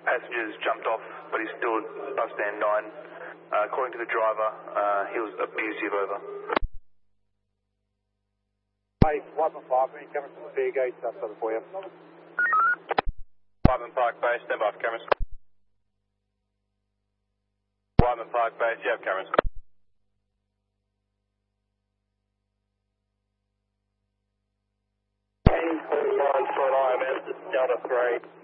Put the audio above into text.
passengers jumped off, but he's still at bus stand 9. According to the driver, he was abusive, over. Hey, Whiteman Park, coming from the fair gate, that's over for you. Whiteman Park Base, stand by for cameras. Whiteman Park Base, you have cameras. Hey, 41 Fort IMS, Delta 3.